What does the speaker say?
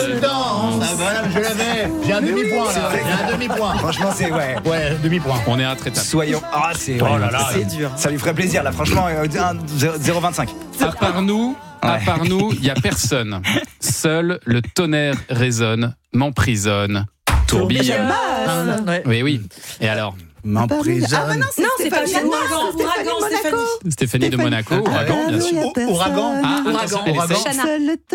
danse. Voilà, je l'avais. J'ai un demi-point là. J'ai un demi-point. Franchement, c'est ouais. Ouais, demi-point. On est intraitable. Soyons. Ah, c'est. Oh là là. C'est dur. Ça lui ferait plaisir là. Franchement, 0,25. À part nous, il n'y a personne. Seul le tonnerre résonne, m'emprisonne, tourbillonne. Ouais. Oui. Et alors M'emprisonne. Ah bah non, c'est pas Ouragan, Stéphanie. Stéphanie de Monaco, Ouragan, bien sûr. Ouragan. Ah, Ouragan. elle essaie. Chana.